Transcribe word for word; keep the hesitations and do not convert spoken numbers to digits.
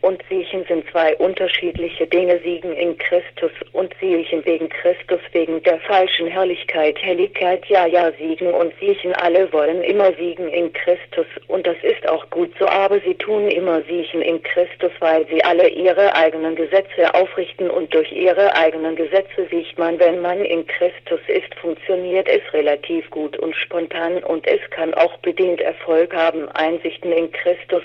und Siechen sind zwei unterschiedliche Dinge. Siegen in Christus und Siechen wegen Christus, wegen der falschen Herrlichkeit. Helligkeit, ja, ja, siegen und Siechen. Alle wollen immer siegen in Christus und das ist auch gut so, aber sie tun immer Siechen in Christus, weil sie alle ihre eigenen Gesetze aufrichten und durch ihre eigenen Gesetze sieht man, wenn man in Christus ist, funktioniert es relativ gut und spontan und es kann auch bedingt Erfolg haben. Einsichten in Christus